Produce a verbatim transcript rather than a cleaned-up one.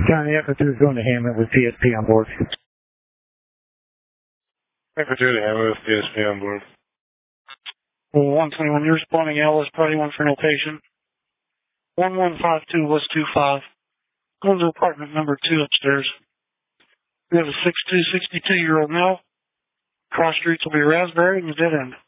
County Echo two is going to Hammond with P S P on board. Echo two to Hammond with P S P on board. Well, one twenty-one, you're responding L S Party one for notation. one one five two West two five. Going to apartment number two upstairs. We have a six two, sixty-two year old male. Cross streets will be Raspberry and the dead end.